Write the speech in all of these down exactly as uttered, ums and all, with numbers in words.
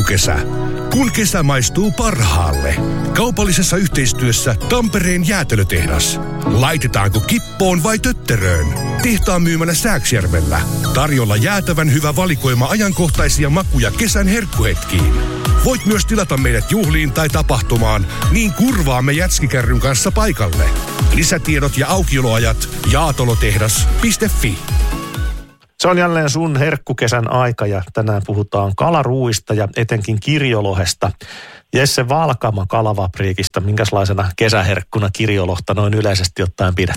herkkukesä. Kun kesä maistuu parhaalle. Kaupallisessa yhteistyössä Tampereen jäätelötehdas. Laitetaanko kippoon vai tötteröön? Tehtaan myymänä Sääksjärvellä. Tarjolla jäätävän hyvä valikoima ajankohtaisia makuja kesän herkkuhetkiin. Voit myös tilata meidät juhliin tai tapahtumaan, niin kurvaamme jätskikärryn kanssa paikalle. Lisätiedot ja aukioloajat jaatolotehdas piste fi. Se on jälleen sun herkkukesän aika ja tänään puhutaan kalaruuista ja etenkin kirjolohesta. Jesse Valkama Kalavapriikista, minkälaisena kesäherkkuna kirjolohta noin yleisesti ottaen pidät?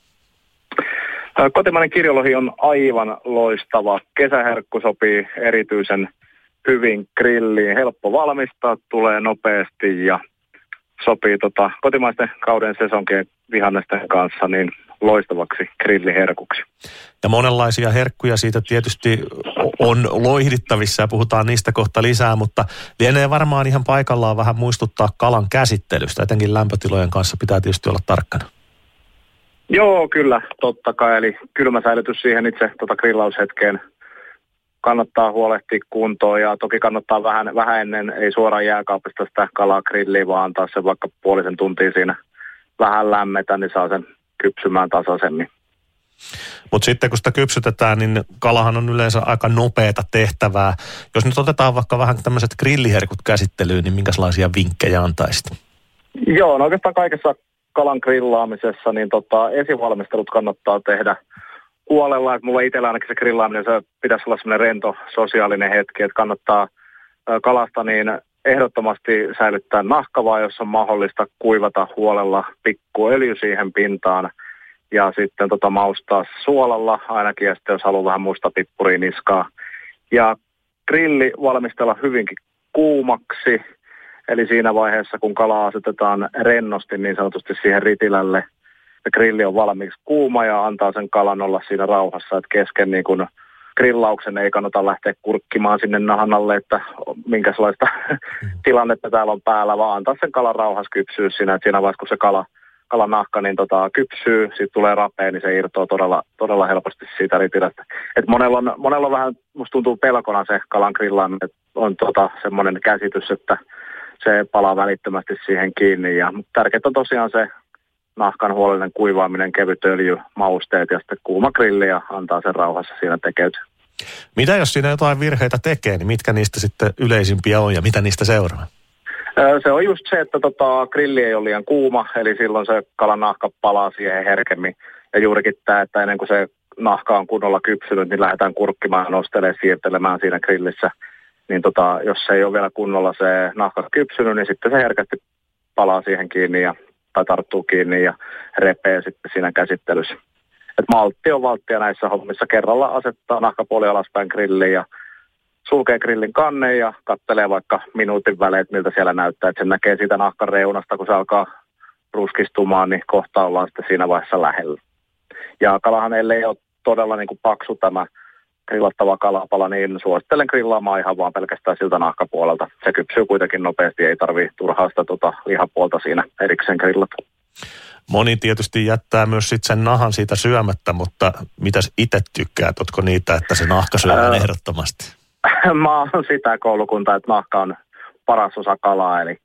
Kotimainen kirjolohi on aivan loistava. Kesäherkku sopii erityisen hyvin grilliin. Helppo valmistaa, tulee nopeasti ja sopii tota, kotimaisten kauden sesonkien vihannesten kanssa niin loistavaksi grilliherkuksi. Ja monenlaisia herkkuja siitä tietysti on loihdittavissa ja puhutaan niistä kohta lisää, mutta lienee varmaan ihan paikallaan vähän muistuttaa kalan käsittelystä. Etenkin lämpötilojen kanssa pitää tietysti olla tarkkana. Joo, kyllä, totta kai. Eli kylmä säilytys siihen itse tota grillaushetkeen kannattaa huolehtia kuntoon ja toki kannattaa vähän, vähän ennen, ei suoraan jääkaapista sitä kalaa grilliin, vaan antaa se vaikka puolisen tuntia siinä vähän lämmetä, niin saa sen kypsymään tasaisemmin. Mutta sitten kun sitä kypsytetään, niin kalahan on yleensä aika nopeata tehtävää. Jos nyt otetaan vaikka vähän tämmöiset grilliherkut käsittelyyn, niin minkälaisia vinkkejä antaisit? Joo, no oikeastaan kaikessa kalan grillaamisessa, niin tota, esivalmistelut kannattaa tehdä huolella. Että mulla itsellä ainakin se grillaaminen, se pitäisi olla semmoinen rento sosiaalinen hetki, että kannattaa kalasta niin ehdottomasti säilyttää nahkavaa, jos on mahdollista kuivata huolella pikku öljy siihen pintaan ja sitten tota maustaa suolalla ainakin, ja sitten jos haluaa vähän musta pippuria niskaa. Ja grilli valmistella hyvinkin kuumaksi, eli siinä vaiheessa kun kala asetetaan rennosti niin sanotusti siihen ritilälle, ja grilli on valmiiksi kuuma ja antaa sen kalan olla siinä rauhassa, että kesken niin kun grillauksen ei kannata lähteä kurkkimaan sinne nahan alle, että minkälaista tilannetta täällä on päällä, vaan antaa sen kalan rauhassa kypsyä siinä, että siinä vaiheessa kun se kala, kalan nahka niin tota, kypsyy, sitten tulee rapea, niin se irtoaa todella, todella helposti siitä ritilästä. Et monella, on, monella on vähän, musta tuntuu pelkona se kalan grillaaminen, että on tota, semmoinen käsitys, että se palaa välittömästi siihen kiinni. Ja, mutta tärkeää on tosiaan se nahkan huolellinen kuivaaminen, kevyt öljy, mausteet ja sitten kuuma grilli ja antaa sen rauhassa siinä tekeytyy. Mitä jos siinä jotain virheitä tekee, niin mitkä niistä sitten yleisimpiä on ja mitä niistä seuraa? Se on just se, että tota, grilli ei ole liian kuuma, eli silloin se kalan nahka palaa siihen herkemmin. Ja juurikin tämä, että ennen kuin se nahka on kunnolla kypsynyt, niin lähdetään kurkkimaan, nostelemaan, siirtelemään siinä grillissä. Niin tota, jos se ei ole vielä kunnolla se nahka kypsynyt, niin sitten se herkästi palaa siihen kiinni ja tai tarttuu kiinni ja repee sitten siinä käsittelyssä. Et maltti on valttia näissä hommissa. Kerralla asettaa nahkapuoli alaspäin grilliin ja sulkee grillin kannen ja kattelee vaikka minuutin välein, miltä siellä näyttää. Että sen näkee siitä nahkan reunasta, kun se alkaa ruskistumaan, niin kohta ollaan sitten siinä vaiheessa lähellä. Ja kalahan ellei ole todella niin kuin paksu tämä grillattava kalapala, niin suosittelen grillaamaan ihan vaan pelkästään siltä nahkapuolelta. Se kypsyy kuitenkin nopeasti, ei tarvitse turhaa sitä tota lihapuolta siinä erikseen grillata. Moni tietysti jättää myös sit sen nahan siitä syömättä, mutta mitäs itse tykkäät? Ootko niitä, että se nahka syödään ehdottomasti? Mä oon sitä koulukuntaa, että nahka on paras osa kalaa, eli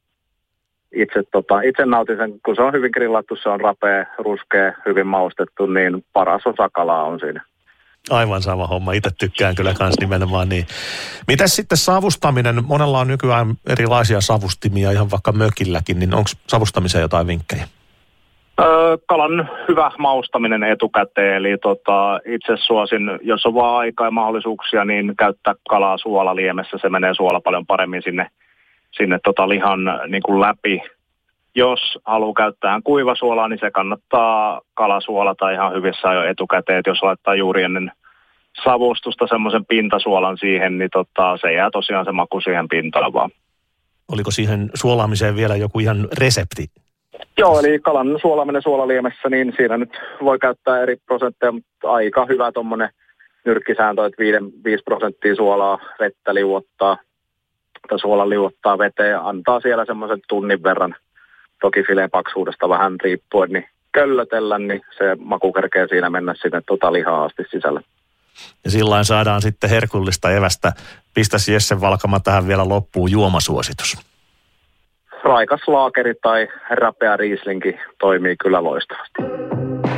itse, tota, itse nautin sen, kun se on hyvin grillattu, se on rapea, ruskea, hyvin maustettu, niin paras osa kalaa on siinä. Aivan sama homma. Itse tykkään kyllä kans nimenomaan niin. Mitäs sitten savustaminen? Monella on nykyään erilaisia savustimia ihan vaikka mökilläkin, niin onko savustamiseen jotain vinkkejä? Öö, kalan hyvä maustaminen etukäteen, eli tota, itse suosin, jos on vaan aikaa ja mahdollisuuksia, niin käyttää kalaa suolaliemessä. Se menee suola paljon paremmin sinne, sinne tota lihan niin kuin läpi. Jos haluaa käyttää kuivasuolaa, niin se kannattaa kalasuolata ihan hyvissä jo etukäteen. Et jos laittaa juuri ennen savustusta semmoisen pintasuolan siihen, niin tota, se jää tosiaan se maku siihen pintaan vaan. Oliko siihen suolaamiseen vielä joku ihan resepti? Joo, eli kalan suolaminen suolaliemessä, niin siinä nyt voi käyttää eri prosentteja, mutta aika hyvä tuommoinen nyrkkisääntö, että viisi prosenttia suolaa vettä liuottaa, tai suola liuottaa veteen ja antaa siellä semmoisen tunnin verran, toki fileen paksuudesta vähän riippuen, niin köllötellä, niin se maku kerkee siinä mennä sinne tota lihaa asti sisälle. Ja sillain saadaan sitten herkullista evästä. Pistäisi Jesse Valkama tähän vielä loppuun juomasuositus. Raikas laakeri tai räpeä riislinki toimii kyllä loistavasti.